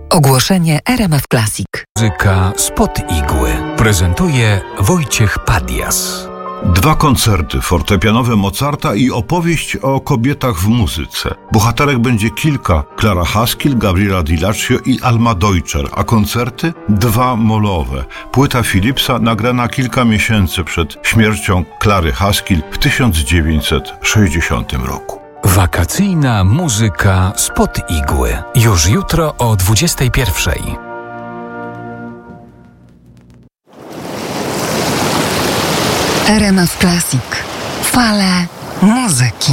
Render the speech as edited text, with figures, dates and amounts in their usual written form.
Ogłoszenie RMF Classic. Muzyka spod igły prezentuje Wojciech Padias. 2 koncerty fortepianowe Mozarta i opowieść o kobietach w muzyce. Bohaterek będzie kilka: Clara Haskell, Gabriela Di Laccio i Alma Deutscher, a koncerty 2 molowe. Płyta Philipsa nagrana kilka miesięcy przed śmiercią Clary Haskell w 1960 roku. Wakacyjna muzyka spod igły. Już jutro o 21:00. RMF Classic. Fale muzyki.